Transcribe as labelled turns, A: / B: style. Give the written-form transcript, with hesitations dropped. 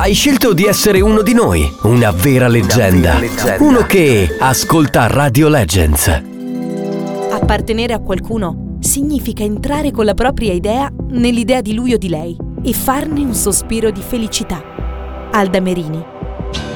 A: Hai scelto di essere uno di noi, una vera leggenda. Uno che ascolta Radio Legends.
B: Appartenere a qualcuno significa entrare con la propria idea nell'idea di lui o di lei e farne un sospiro di felicità. Alda Merini.